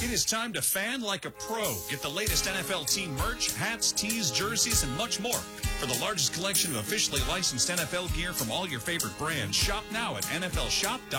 It is time to fan like a pro. Get the latest NFL team merch, hats, tees, jerseys, and much more. For the largest collection of officially licensed NFL gear from all your favorite brands, shop now at nflshop.com.